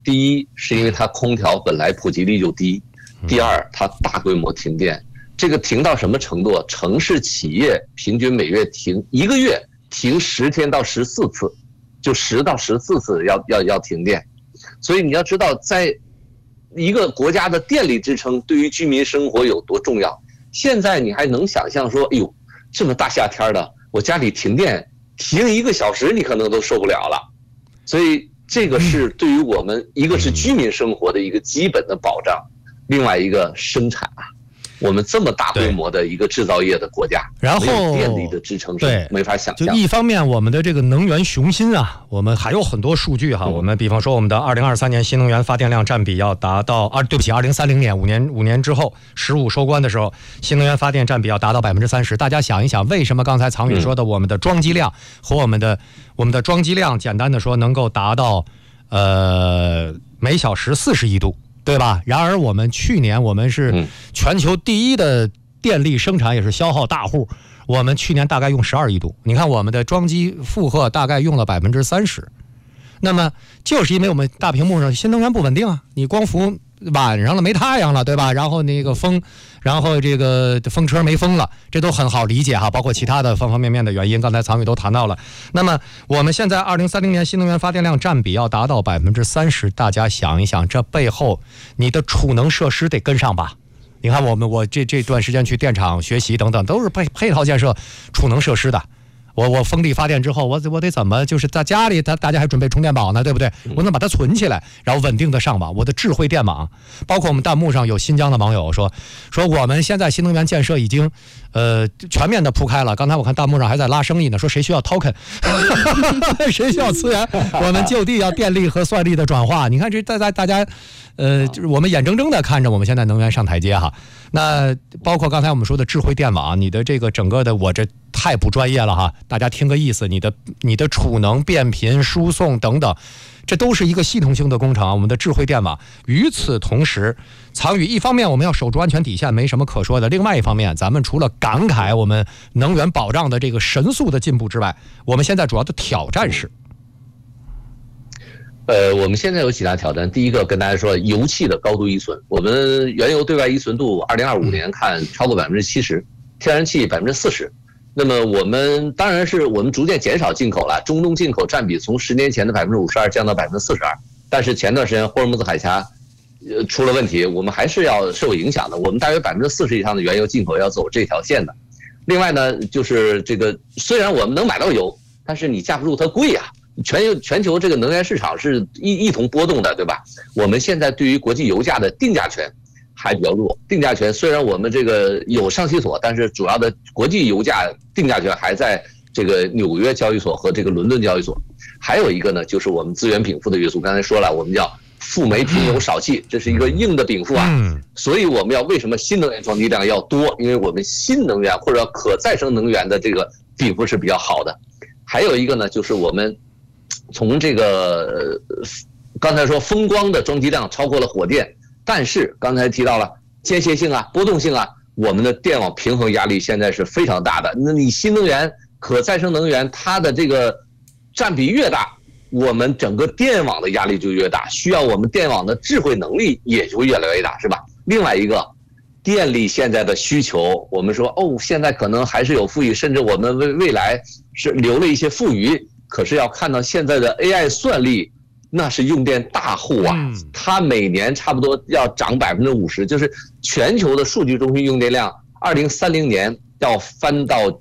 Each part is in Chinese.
第一是因为它空调本来普及率就低，第二它大规模停电，这个停到什么程度？城市企业平均每月停1个月停10天到14次，就10到14次要停电。所以你要知道，在一个国家的电力支撑对于居民生活有多重要。现在你还能想象说，哎呦，这么大夏天的，我家里停电停1个小时，你可能都受不了了。所以这个是对于我们，一个是居民生活的一个基本的保障，另外一个生产啊。我们这么大规模的一个制造业的国家， 然后电力的支撑是没法想象。 就一方面，我们的这个能源雄心啊，我们还有很多数据哈。我们比方说，我们的2023年新能源发电量占比要达到2030年5年之后15收官的时候，新能源发电占比要达到30%。大家想一想，为什么刚才曹宇说的我们的装机量和我们的装机量，简单的说能够达到每小时40亿度。对吧？然而我们去年我们是全球第一的电力生产，也是消耗大户。我们去年大概用12亿度，你看我们的装机负荷大概用了30%。那么就是因为我们大屏幕上新能源不稳定啊，你光伏晚上了没太阳了，对吧？然后那个风，然后这个风车没风了，这都很好理解哈，包括其他的方方面面的原因，刚才曹宇都谈到了。那么我们现在2030年新能源发电量占比要达到30%，大家想一想，这背后你的储能设施得跟上吧？你看我这段时间去电厂学习等等，都是配套建设储能设施的。我风力发电之后，我得怎么就是在家里，大家还准备充电宝呢，对不对？我能把它存起来，然后稳定的上网。我的智慧电网，包括我们弹幕上有新疆的网友说我们现在新能源建设已经全面的铺开了。刚才我看弹幕上还在拉生意呢，说谁需要 token， 谁需要资源，我们就地要电力和算力的转化。你看这大家就是我们眼睁睁的看着我们现在能源上台阶哈。那包括刚才我们说的智慧电网，你的这个整个的，我这太不专业了哈，大家听个意思，你的储能、变频、输送等等，这都是一个系统性的工程。我们的智慧电网，与此同时，曹宇一方面我们要守住安全底线，没什么可说的；另外一方面，咱们除了感慨我们能源保障的这个神速的进步之外，我们现在主要的挑战是。 我们现在有几大挑战。第一个跟大家说，油气的高度依存，我们原油对外依存度2025年看超过70%，天然气40%。那么我们当然是我们逐渐减少进口了，中东进口占比从10年前的52%降到42%。但是前段时间霍尔木兹海峡出了问题，我们还是要受影响的。我们大约40%以上的原油进口要走这条线的。另外呢，就是这个虽然我们能买到油，但是你架不住它贵啊。全球这个能源市场是一同波动的，对吧？我们现在对于国际油价的定价权还比较弱。定价权虽然我们这个有上期所，但是主要的国际油价定价权还在这个纽约交易所和这个伦敦交易所。还有一个呢，就是我们资源禀赋的约束。刚才说了，我们叫富煤贫油少气，这是一个硬的禀赋啊。所以我们要为什么新能源装机量要多？因为我们新能源或者可再生能源的这个禀赋是比较好的。还有一个呢，就是我们从这个刚才说风光的装机量超过了火电，但是刚才提到了间歇性啊、波动性啊，我们的电网平衡压力现在是非常大的。那你新能源、可再生能源它的这个占比越大，我们整个电网的压力就越大，需要我们电网的智慧能力也就越来越大，是吧？另外一个，电力现在的需求，我们说现在可能还是有富裕，甚至我们未来是留了一些富余。可是要看到现在的 AI 算力，那是用电大户啊，它每年差不多要涨50%，就是全球的数据中心用电量2030年要翻到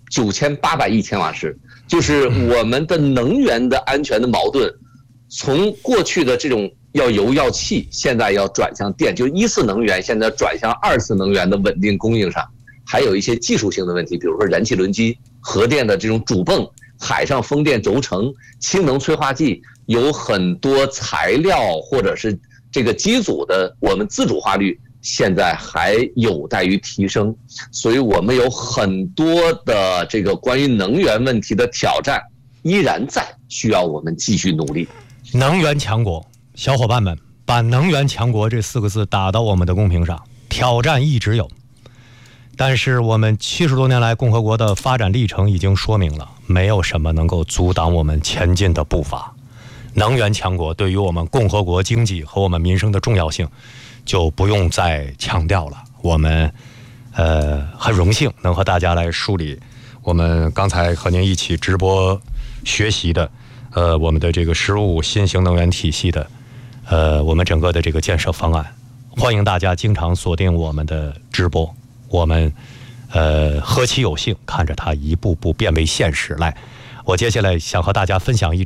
9800亿千瓦时，就是我们的能源的安全的矛盾，从过去的这种要油要气，现在要转向电，就一次能源现在转向二次能源的稳定供应上，还有一些技术性的问题，比如说燃气轮机、核电的这种主泵。海上风电轴承、氢能催化剂，有很多材料或者是这个机组的我们自主化率现在还有待于提升，所以我们有很多的这个关于能源问题的挑战依然在，需要我们继续努力。 能源强国，小伙伴们把能源强国这4个字打到我们的公屏上，挑战一直有。但是我们70多年来共和国的发展历程已经说明了，没有什么能够阻挡我们前进的步伐。 能源强国对于我们共和国经济和我们民生的重要性就不用再强调了。我们很荣幸能和大家来梳理我们刚才和您一起直播学习的我们的这个15新型能源体系的我们整个的这个建设方案。欢迎大家经常锁定我们的直播，我们何其有幸看着它一步步变为现实。来，我接下来想和大家分享一